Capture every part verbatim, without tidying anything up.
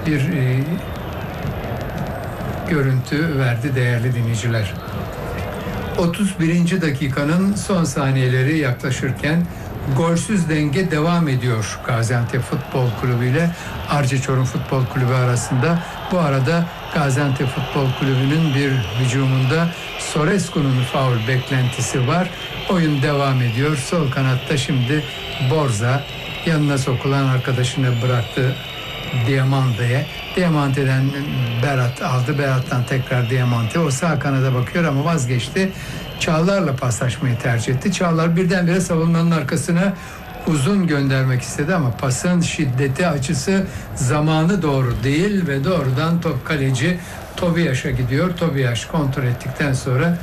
bir e, görüntü verdi değerli dinleyiciler. otuz birinci dakikanın son saniyeleri yaklaşırken golsüz denge devam ediyor Gaziantep Futbol Kulübü ile Arca Çorum Futbol Kulübü arasında. Bu arada Gaziantep Futbol Kulübü'nün bir hücumunda Sorescu'nun faul beklentisi var. Oyun devam ediyor. Sol kanatta şimdi Borza yanına sokulan arkadaşını bıraktı Diamante'ye. Diamante'den Berat aldı. Berat'tan tekrar Diamante. O sağ kanada bakıyor ama vazgeçti. Çağlar'la paslaşmayı tercih etti. Çağlar birdenbire savunmanın arkasına uzun göndermek istedi ama pasın şiddeti, açısı, zamanı doğru değil ve doğrudan top kaleci Tobiaş'a gidiyor. Tobiaş kontrol ettikten sonra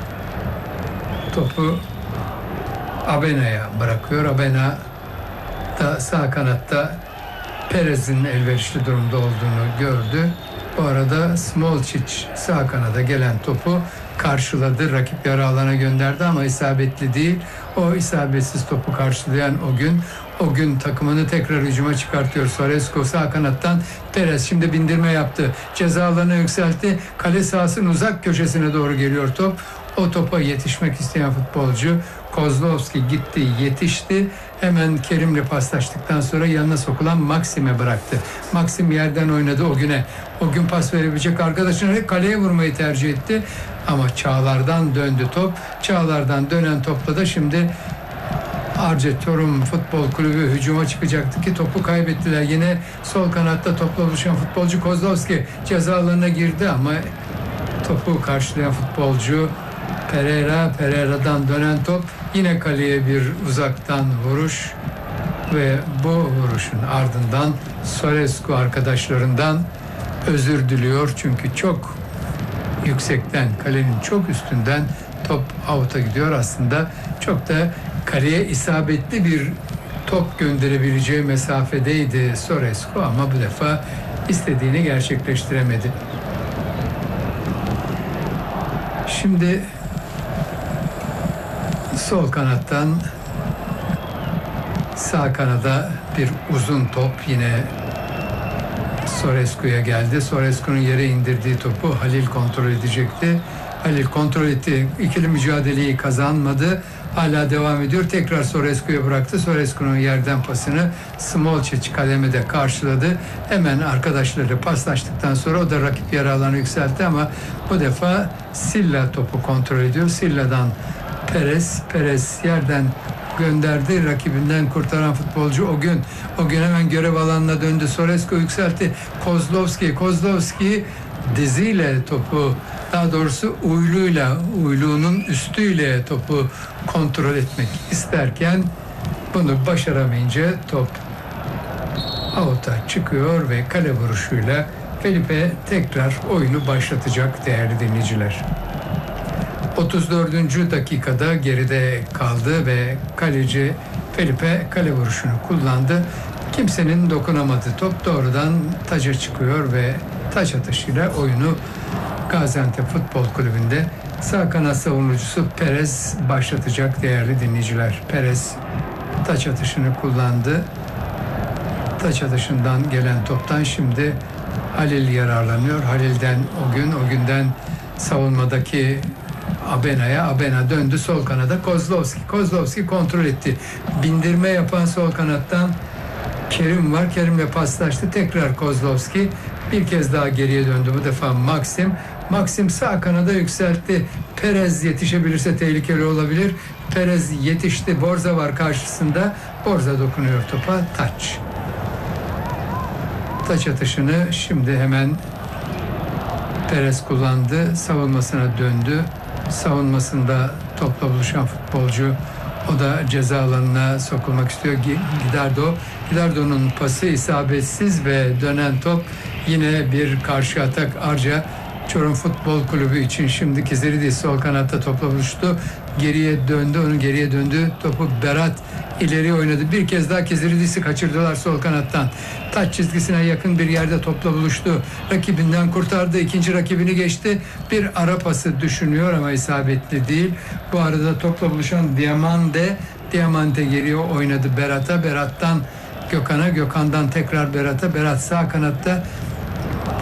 topu Abena'ya bırakıyor. Abena da sağ kanatta Perez'in elverişli durumda olduğunu gördü. Bu arada Smolcic sağ kanada gelen topu karşıladı. Rakip yarı alana gönderdi ama isabetli değil. O isabetsiz topu karşılayan o gün o gün takımını tekrar hücuma çıkartıyor. Sorescu sağ kanattan Perez şimdi bindirme yaptı. Ceza alanına yükseltti. Kale sahasının uzak köşesine doğru geliyor top. O topa yetişmek isteyen futbolcu Kozlovski gitti, yetişti. Hemen Kerim'le paslaştıktan sonra yanına sokulan Maxim'e bıraktı. Maxim yerden oynadı o güne. O gün pas verebilecek arkadaşına kaleye vurmayı tercih etti. Ama Çağlar'dan döndü top. Çağlar'dan dönen topla da şimdi Arca Çorum Futbol Kulübü hücuma çıkacaktı ki topu kaybettiler. Yine sol kanatta topla buluşan futbolcu Kozlovski ceza alanına girdi ama topu karşılayan futbolcu Pereira, Pereira'dan dönen top yine kaleye bir uzaktan vuruş ve bu vuruşun ardından Sorescu arkadaşlarından özür diliyor çünkü çok yüksekten, kalenin çok üstünden top out'a gidiyor. Aslında çok da kaleye isabetli bir top gönderebileceği mesafedeydi Sorescu ama bu defa istediğini gerçekleştiremedi. Şimdi sol kanattan sağ kanada bir uzun top yine Sorescu'ya geldi. Sorescu'nun yere indirdiği topu Halil kontrol edecekti. Halil kontrol etti. İkili mücadeleyi kazanmadı. Hala devam ediyor. Tekrar Sorescu'ya bıraktı. Sorescu'nun yerden pasını Smolcic kademede karşıladı. Hemen arkadaşları paslaştıktan sonra o da rakip yarı alanı yükseltti ama bu defa Silla topu kontrol ediyor. Silla'dan Perez. Perez yerden gönderdi. Rakibinden kurtaran futbolcu o gün. O gün hemen görev alanına döndü. Sorescu yükseltti. Kozlovski. Kozlovski diziyle topu, daha doğrusu uyluyla, uyluğunun üstüyle topu kontrol etmek isterken bunu başaramayınca top out'a çıkıyor ve kale vuruşuyla Felipe tekrar oyunu başlatacak değerli dinleyiciler. otuz dördüncü dakikada geride kaldı ve kaleci Felipe kale vuruşunu kullandı. Kimsenin dokunamadığı top doğrudan taca çıkıyor ve taç atışıyla oyunu Gaziantep Futbol Kulübü'nde sağ kanat savunucusu Perez başlatacak değerli dinleyiciler. Perez taç atışını kullandı. Taç atışından gelen toptan şimdi Halil yararlanıyor. Halil'den o gün, o günden savunmadaki Abena'ya, Abena döndü sol kanada Kozlovski. Kozlovski kontrol etti. Bindirme yapan sol kanattan Kerim var. Kerim'le paslaştı. Tekrar Kozlovski bir kez daha geriye döndü. Bu defa Maxim. Maxim sağ kanada yükseltti. Perez yetişebilirse tehlikeli olabilir. Perez yetişti. Borza var karşısında. Borza dokunuyor topa. Taç. Taç atışını şimdi hemen Perez kullandı. Savunmasına döndü. Savunmasında topla buluşan futbolcu o da ceza alanına sokulmak istiyor. Gidardo. Gidardo'nun pası isabetsiz ve dönen top yine bir karşı atak Arca Çorum Futbol Kulübü için. Şimdi Kiziridis sol kanatta topla buluştu. Geriye döndü. Onun geriye döndü. Topu Berat ileri oynadı. Bir kez daha Kiziridis'i kaçırdılar sol kanattan. Taç çizgisine yakın bir yerde topla buluştu. Rakibinden kurtardı. İkinci rakibini geçti. Bir ara pası düşünüyor ama isabetli değil. Bu arada topla buluşan Diamante Diamante geriye oynadı Berat'a. Berat'tan Gökhan'a. Gökhan'dan tekrar Berat'a. Berat sağ kanatta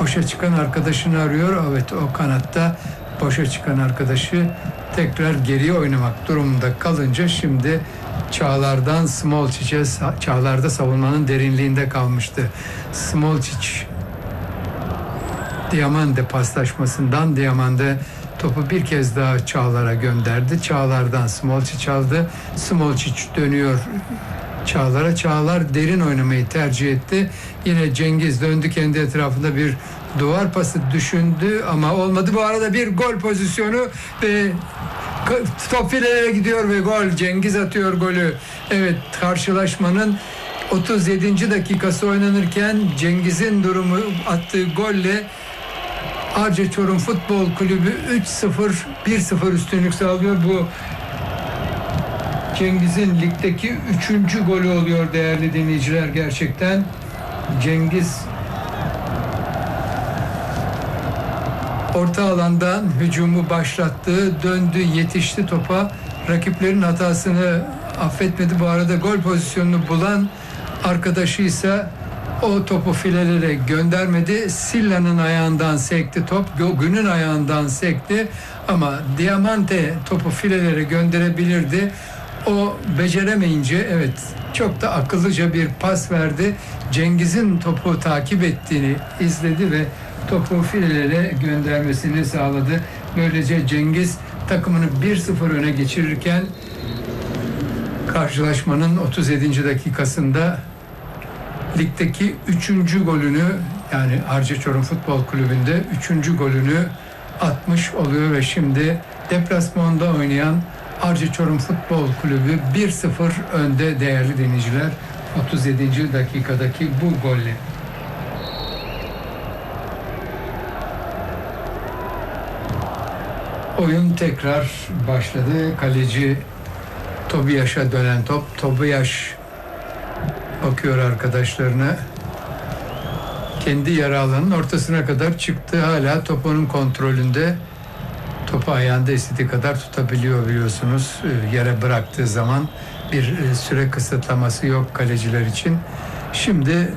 boşa çıkan arkadaşını arıyor. Evet, o kanatta boşa çıkan arkadaşı tekrar geriye oynamak durumunda kalınca şimdi Çağlar'dan Smolčić'e, Çağlar'da savunmanın derinliğinde kalmıştı. Smolčić Diamande paslaşmasından Diamande topu bir kez daha Çağlar'a gönderdi. Çağlar'dan Smolčić aldı. Smolčić dönüyor Çağlar'a. Çağlar derin oynamayı tercih etti. Yine Cengiz döndü, kendi etrafında bir duvar pası düşündü ama olmadı. Bu arada bir gol pozisyonu ve top filelere gidiyor ve gol. Cengiz atıyor golü. Evet, karşılaşmanın otuz yedinci dakikası oynanırken Cengiz'in durumu attığı golle Arca Çorum Futbol Kulübü üç sıfır bir sıfır üstünlük sağlıyor. Bu Cengiz'in ligdeki üçüncü golü oluyor değerli dinleyiciler gerçekten. Cengiz orta alandan hücumu başlattı, döndü, yetişti topa. Rakiplerin hatasını affetmedi. Bu arada gol pozisyonunu bulan arkadaşı ise o topu filelere göndermedi. Silla'nın ayağından sekti top. Gökün'ün ayağından sekti. Ama Diamante topu filelere gönderebilirdi. O beceremeyince evet çok da akıllıca bir pas verdi. Cengiz'in topu takip ettiğini izledi ve topu filelere göndermesini sağladı. Böylece Cengiz takımını bir sıfır öne geçirirken karşılaşmanın otuz yedinci dakikasında ligdeki üçüncü golünü, yani Arca Çorum Futbol Kulübü'nde üçüncü golünü atmış oluyor ve şimdi deplasmanda oynayan Arca Çorum Futbol Kulübü bir sıfır önde değerli dinleyiciler otuz yedinci dakikadaki bu golle. Oyun tekrar başladı. Kaleci Tobias'a dönen top. Tobias bakıyor arkadaşlarına. Kendi yarı alanının ortasına kadar çıktı. Hala topunun kontrolünde. Topu ayağında istediği kadar tutabiliyor biliyorsunuz. Yere bıraktığı zaman bir süre kısıtlaması yok kaleciler için. Şimdi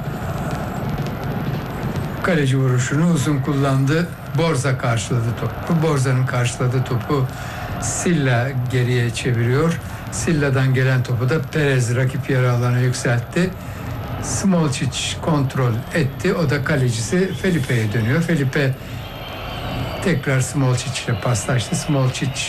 kaleci vuruşunu uzun kullandı. Borza karşıladı topu. Borza'nın karşıladığı topu Silla geriye çeviriyor. Silla'dan gelen topu da Perez rakip yarı alana yükseltti. Smolčić kontrol etti. O da kalecisi Felipe'ye dönüyor. Felipe tekrar Smolčić ile paslaştı. Smolčić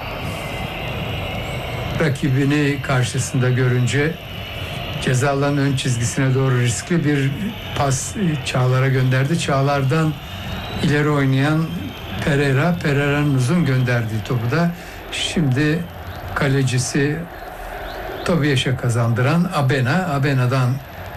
rakibini karşısında görünce ceza alanının ön çizgisine doğru riskli bir pas Çağlar'a gönderdi. Çağlar'dan ileri oynayan Pereira, Pereira'nın uzun gönderdiği topu da şimdi kalecisi Tobias'a kazandıran Abena. Abena'dan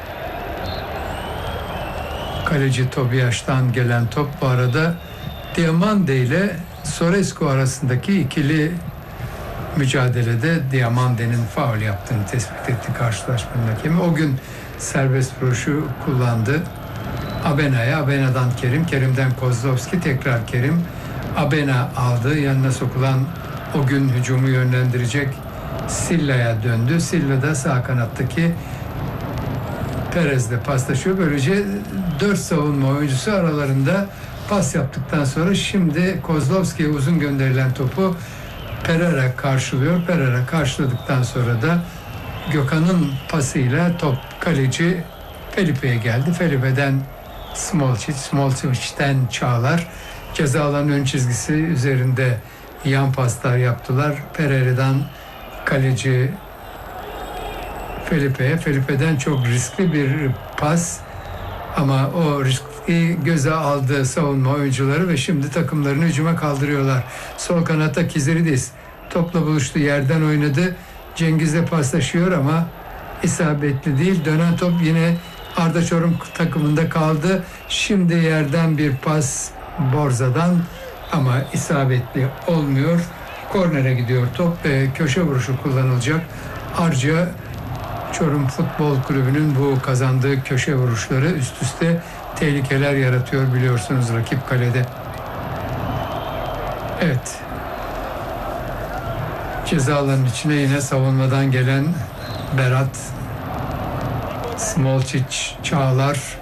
kaleci Tobias'tan gelen top, bu arada Diamande ile Sorescu arasındaki ikili mücadelede Diamande'nin faul yaptığını tespit etti karşılaşmanın hakemi. O gün serbest vuruşu kullandı. Abena'ya, Abena'dan Kerim, Kerim'den Kozlovski, tekrar Kerim. Abena aldı. Yanına sokulan, o gün hücumu yönlendirecek Silla'ya döndü. Silla da sağ kanattaki Perez'le paslaşıyor. Böylece dört savunma oyuncusu aralarında pas yaptıktan sonra şimdi Kozlovski'ye uzun gönderilen topu Pereira karşılıyor. Pereira karşıladıktan sonra da Gökhan'ın pasıyla top kaleci Felipe'ye geldi. Felipe'den Smolčić, Smolčić'ten Çağlar. Ceza alanı ön çizgisi üzerinde yan paslar yaptılar. Pereira'dan kaleci Felipe'ye. Felipe'den çok riskli bir pas ama o riski göze aldı savunma oyuncuları ve şimdi takımlarını hücuma kaldırıyorlar. Sol kanatta Kiziridis topla buluştu, yerden oynadı. Cengiz'le paslaşıyor ama isabetli değil. Dönen top yine Arda Çorum takımında kaldı. Şimdi yerden bir pas Borza'dan ama isabetli olmuyor. Kornere gidiyor top ve köşe vuruşu kullanılacak. Arca Çorum Futbol Kulübü'nün bu kazandığı köşe vuruşları üst üste tehlikeler yaratıyor biliyorsunuz rakip kalede. Evet. Ceza alanının içine yine savunmadan gelen Berat, Smolčić, Çağlar